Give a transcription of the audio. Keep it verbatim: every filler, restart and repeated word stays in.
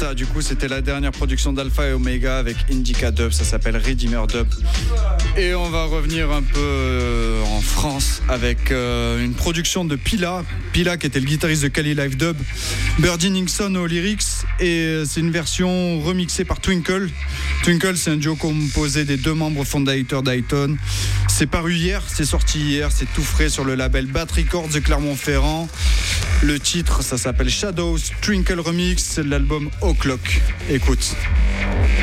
ça, du coup, c'était la dernière production d'Alpha et Omega avec Indica Dub, ça s'appelle Redeemer Dub. Et on va revenir un peu euh, en France avec euh, une production de Pila, Pila qui était le guitariste de Cali Live Dub, Birdie Nixon aux lyrics, et c'est une version remixée par Twinkle. Twinkle, c'est un duo composé des deux membres fondateurs d'Iton. C'est paru hier, c'est sorti hier, c'est tout frais sur le label Bat Records de Clermont-Ferrand. Le titre, ça s'appelle Shadows Twinkle Remix, c'est l'album O'Clock. Écoute.